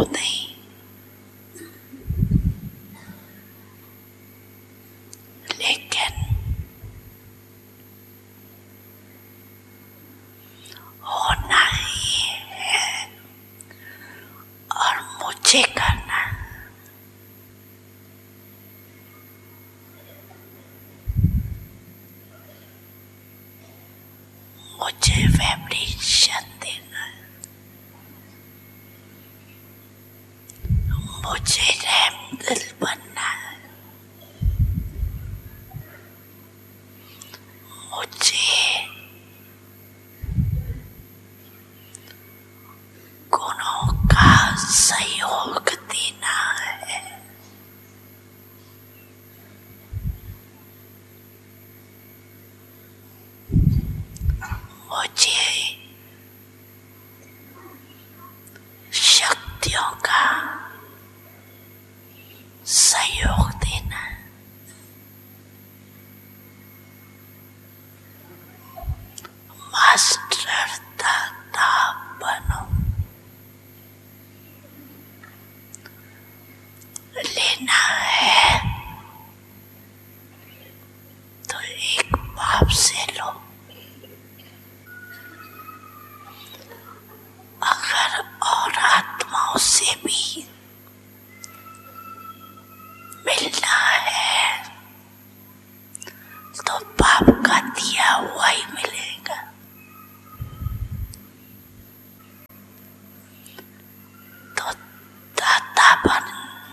नहीं, लेकिन होना ही है और मुझे करना। मुझे वाइब्रेशन देना, मुझे रहम दिल बनना है, मुझे गुणों का सहयोग देना है। मुझे शक्तियों का सहयोग देना है। मास्टर दाता बनो, लेना है तो एक बाप से लो, अगर और आत्माओं से भी मिलना है तो बाप का दिया हुआ ही मिलेगा। तो दाता बन,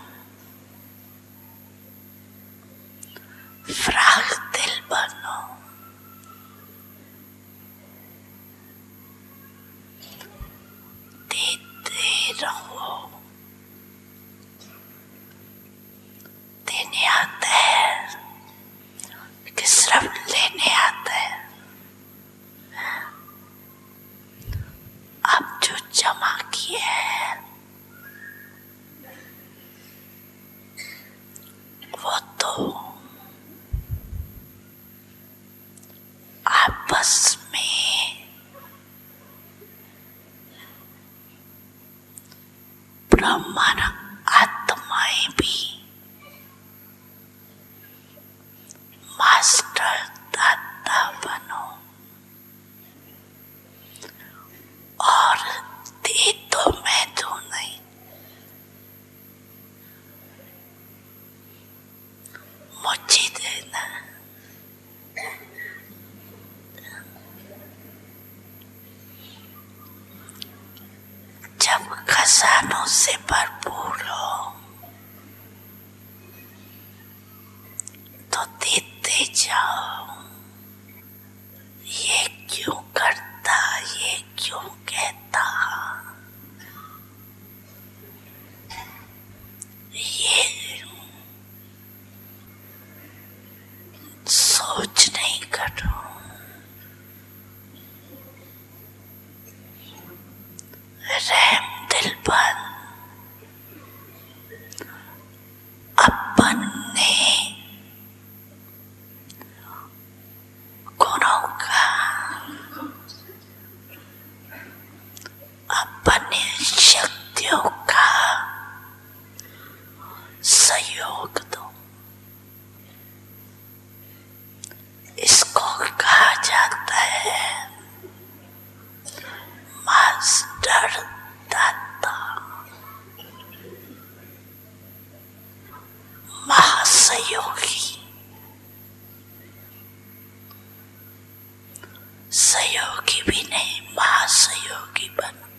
फ्राग दिल बनो, देते रहो। देने आता है कि सिर्फ लेने आता है। अब जो जमा किए हैं वो तो आपस में ब्रह्मन आत्माएं भी मास्टर दाता बनो और दे तो मैं दूं नहीं, मुझे देना। जब खजानों से भरपूर हो तो देते जाओ। ये क्यों करता, ये क्यों कहता, ये सोच नहीं करो। रहम दिल बन, अपन ने गुणों का, अपने शक्तियों का सहयोग दो। इसको कहा जाता है मास्टर दाता, महासहयोगी। सहयोगी भी नहीं, महासहयोगी बनो।